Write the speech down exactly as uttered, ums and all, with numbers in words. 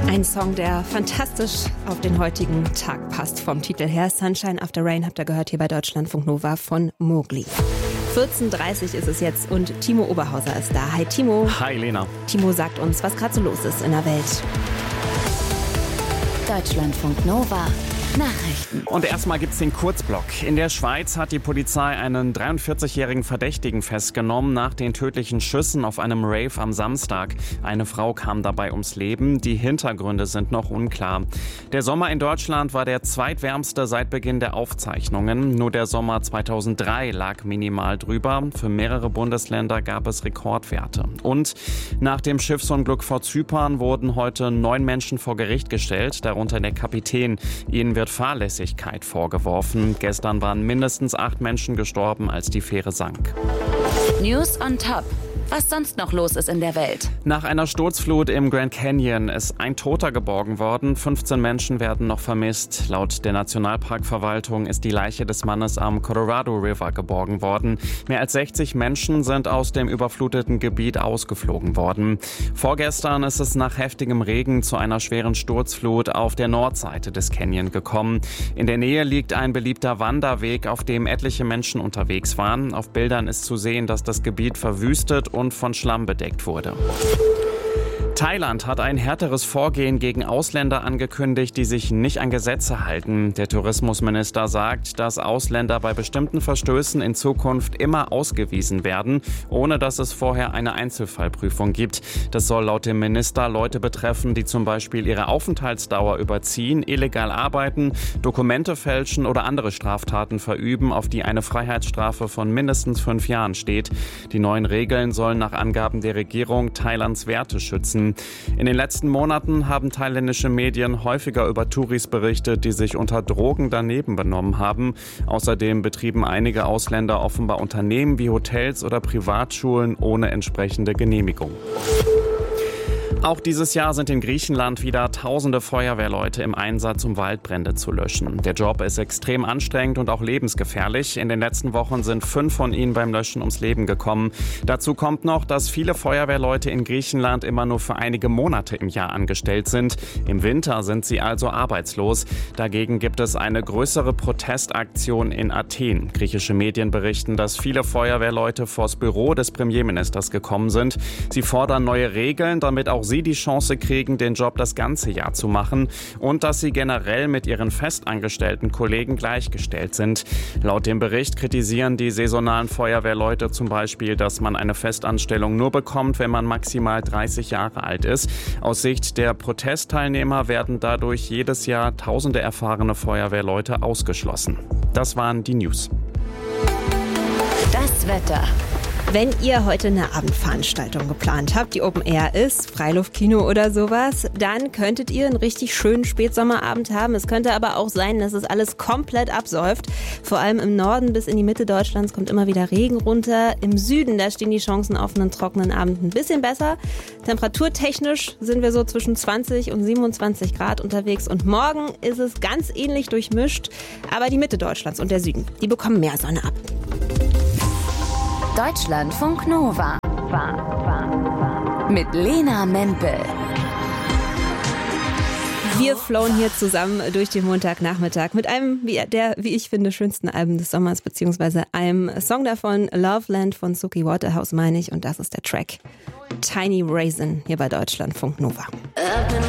Ein Song, der fantastisch auf den heutigen Tag passt. Vom Titel her Sunshine After Rain habt ihr gehört hier bei Deutschlandfunk Nova von Mowgli. vierzehn Uhr dreißig ist es jetzt und Timo Oberhauser ist da. Hi Timo. Hi Lena. Timo sagt uns, was gerade so los ist in der Welt. Deutschlandfunk Nova. Nachrichten. Und erstmal gibt's den Kurzblock. In der Schweiz hat die Polizei einen dreiundvierzigjährigen Verdächtigen festgenommen nach den tödlichen Schüssen auf einem Rave am Samstag. Eine Frau kam dabei ums Leben. Die Hintergründe sind noch unklar. Der Sommer in Deutschland war der zweitwärmste seit Beginn der Aufzeichnungen. Nur der Sommer zweitausenddrei lag minimal drüber. Für mehrere Bundesländer gab es Rekordwerte. Und nach dem Schiffsunglück vor Zypern wurden heute neun Menschen vor Gericht gestellt, darunter der Kapitän. Ihnen wird Fahrlässigkeit vorgeworfen. Gestern waren mindestens acht Menschen gestorben, als die Fähre sank. News on Top. Was sonst noch los ist in der Welt. Nach einer Sturzflut im Grand Canyon ist ein Toter geborgen worden. fünfzehn Menschen werden noch vermisst. Laut der Nationalparkverwaltung ist die Leiche des Mannes am Colorado River geborgen worden. Mehr als sechzig Menschen sind aus dem überfluteten Gebiet ausgeflogen worden. Vorgestern ist es nach heftigem Regen zu einer schweren Sturzflut auf der Nordseite des Canyon gekommen. In der Nähe liegt ein beliebter Wanderweg, auf dem etliche Menschen unterwegs waren. Auf Bildern ist zu sehen, dass das Gebiet verwüstet und und von Schlamm bedeckt wurde. Thailand hat ein härteres Vorgehen gegen Ausländer angekündigt, die sich nicht an Gesetze halten. Der Tourismusminister sagt, dass Ausländer bei bestimmten Verstößen in Zukunft immer ausgewiesen werden, ohne dass es vorher eine Einzelfallprüfung gibt. Das soll laut dem Minister Leute betreffen, die zum Beispiel ihre Aufenthaltsdauer überziehen, illegal arbeiten, Dokumente fälschen oder andere Straftaten verüben, auf die eine Freiheitsstrafe von mindestens fünf Jahren steht. Die neuen Regeln sollen nach Angaben der Regierung Thailands Werte schützen. In den letzten Monaten haben thailändische Medien häufiger über Touris berichtet, die sich unter Drogen daneben benommen haben. Außerdem betrieben einige Ausländer offenbar Unternehmen wie Hotels oder Privatschulen ohne entsprechende Genehmigung. Auch dieses Jahr sind in Griechenland wieder tausende Feuerwehrleute im Einsatz, um Waldbrände zu löschen. Der Job ist extrem anstrengend und auch lebensgefährlich. In den letzten Wochen sind fünf von ihnen beim Löschen ums Leben gekommen. Dazu kommt noch, dass viele Feuerwehrleute in Griechenland immer nur für einige Monate im Jahr angestellt sind. Im Winter sind sie also arbeitslos. Dagegen gibt es eine größere Protestaktion in Athen. Griechische Medien berichten, dass viele Feuerwehrleute vors Büro des Premierministers gekommen sind. Sie fordern neue Regeln, damit auch sie die Chance kriegen, den Job das ganze Jahr zu machen und dass sie generell mit ihren festangestellten Kollegen gleichgestellt sind. Laut dem Bericht kritisieren die saisonalen Feuerwehrleute zum Beispiel, dass man eine Festanstellung nur bekommt, wenn man maximal dreißig Jahre alt ist. Aus Sicht der Protestteilnehmer werden dadurch jedes Jahr tausende erfahrene Feuerwehrleute ausgeschlossen. Das waren die News. Das Wetter. Wenn ihr heute eine Abendveranstaltung geplant habt, die Open Air ist, Freiluftkino oder sowas, dann könntet ihr einen richtig schönen Spätsommerabend haben. Es könnte aber auch sein, dass es alles komplett absäuft. Vor allem im Norden bis in die Mitte Deutschlands kommt immer wieder Regen runter. Im Süden, da stehen die Chancen auf einen trockenen Abend ein bisschen besser. Temperaturtechnisch sind wir so zwischen zwanzig und siebenundzwanzig Grad unterwegs. Und morgen ist es ganz ähnlich durchmischt. Aber die Mitte Deutschlands und der Süden, die bekommen mehr Sonne ab. Deutschlandfunk Nova. Mit Lena Mempel. Wir flowen hier zusammen durch den Montagnachmittag mit einem wie der, wie ich finde, schönsten Album des Sommers, beziehungsweise einem Song davon, Loveland von Suki Waterhouse, meine ich. Und das ist der Track Tiny Raisin hier bei Deutschlandfunk Nova. I've been